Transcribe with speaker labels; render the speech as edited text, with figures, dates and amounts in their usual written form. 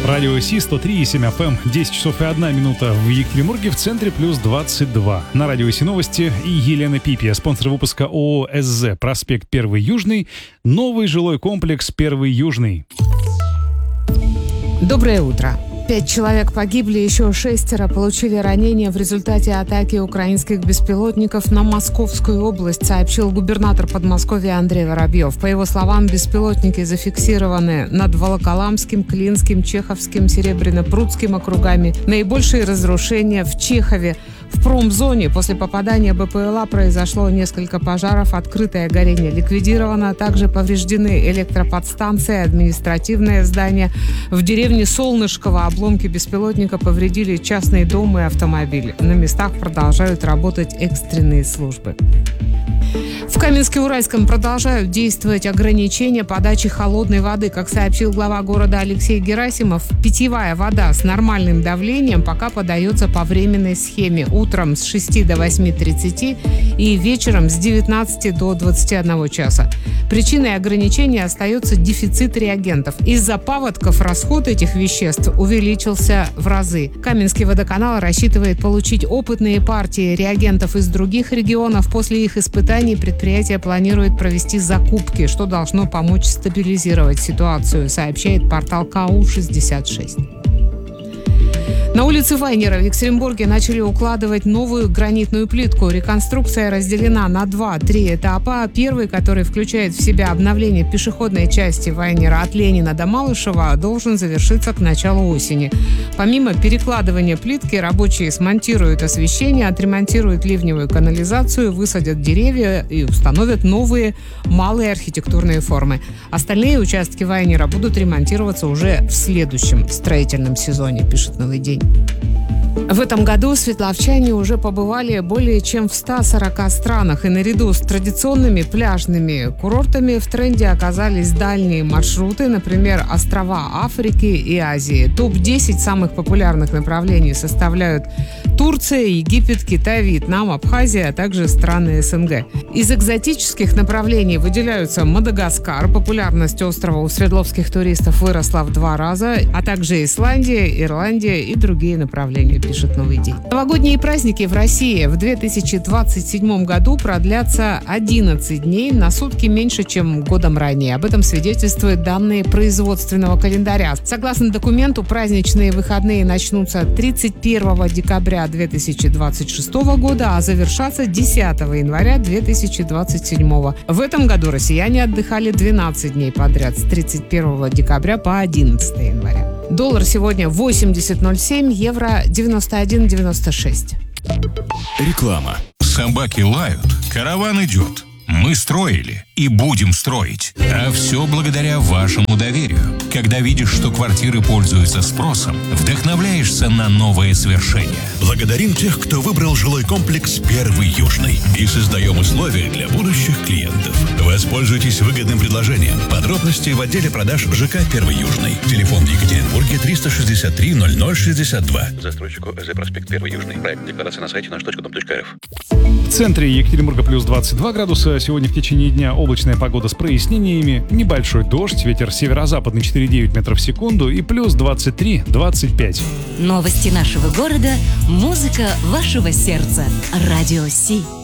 Speaker 1: Радио Си 103,7 FM, 10 часов и 1 минута в Екатеринбурге, в центре плюс 22. На Радио Си новости и Елена Пипия, спонсор выпуска ООО «СЗ», проспект 1 Южный, новый жилой комплекс 1 Южный.
Speaker 2: Доброе утро. 5 человек погибли, еще 6 получили ранения в результате атаки украинских беспилотников на Московскую область, сообщил губернатор Подмосковья Андрей Воробьев. По его словам, беспилотники зафиксированы над Волоколамским, Клинским, Чеховским, Серебряно-Прудским округами. Наибольшие разрушения в Чехове. В промзоне после попадания БПЛА произошло несколько пожаров, открытое горение ликвидировано, также повреждены электроподстанция, административное здание. В деревне Солнышково обломки беспилотника повредили частные дома и автомобили. На местах продолжают работать экстренные службы. В Каменске-Уральском продолжают действовать ограничения подачи холодной воды. Как сообщил глава города Алексей Герасимов, питьевая вода с нормальным давлением пока подается по временной схеме. Утром с 6 до 8:30 и вечером с 19 до 21 часа. Причиной ограничения остается дефицит реагентов. Из-за паводков расход этих веществ увеличился в разы. Каменский водоканал рассчитывает получить опытные партии реагентов из других регионов. После их испытаний предприятие планирует провести закупки, что должно помочь стабилизировать ситуацию, сообщает портал КАУ-66. На улице Вайнера в Екатеринбурге начали укладывать новую гранитную плитку. Реконструкция разделена на 2-3 этапа. Первый, который включает в себя обновление пешеходной части Вайнера от Ленина до Малышева, должен завершиться к началу осени. Помимо перекладывания плитки, рабочие смонтируют освещение, отремонтируют ливневую канализацию, высадят деревья и установят новые малые архитектурные формы. Остальные участки Вайнера будут ремонтироваться уже в следующем строительном сезоне, пишет «Новый день». В этом году светловчане уже побывали более чем в 140 странах, и наряду с традиционными пляжными курортами в тренде оказались дальние маршруты, например, острова Африки и Азии. Топ-10 самых популярных направлений составляют Турция, Египет, Китай, Вьетнам, Абхазия, а также страны СНГ. Из экзотических направлений выделяются Мадагаскар. Популярность острова у свердловских туристов выросла в 2 раза, а также Исландия, Ирландия и другие направления, пишет «Новый день». Новогодние праздники в России в 2027 году продлятся 11 дней, на сутки меньше, чем годом ранее. Об этом свидетельствуют данные производственного календаря. Согласно документу, праздничные выходные начнутся 31 декабря 2026 года, а завершатся 10 января 2027. В этом году россияне отдыхали 12 дней подряд, с 31 декабря по 11 января. Доллар сегодня 80.07, евро 91.96.
Speaker 3: Реклама. Собаки лают, караван идет. Мы строили и будем строить. А все благодаря вашему доверию. Когда видишь, что квартиры пользуются спросом, вдохновляешься на новые свершения.
Speaker 4: Благодарим тех, кто выбрал жилой комплекс 1 Южный. И создаем условия для будущих клиентов. Воспользуйтесь выгодным предложением. Подробности в отделе продаж ЖК 1 Южный. Телефон в Екатеринбурге 363 0062.
Speaker 5: Застройщику ЭЗ проспект 1 Южный. Проект декларации на сайте наш.дом.рф.
Speaker 1: В центре Екатеринбурга плюс 22 градуса. Сегодня в течение дня облачная погода с прояснениями, небольшой дождь, ветер северо-западный 4,9 метров в секунду и плюс 23-25.
Speaker 6: Новости нашего города, музыка вашего сердца. Радио Си.